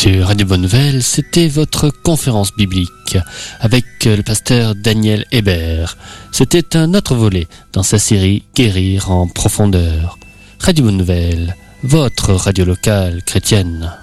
Sur Radio Bonne Nouvelle, c'était votre conférence biblique avec le pasteur Daniel Hébert. C'était un autre volet dans sa série Guérir en profondeur. Radio Bonne Nouvelle, votre radio locale chrétienne.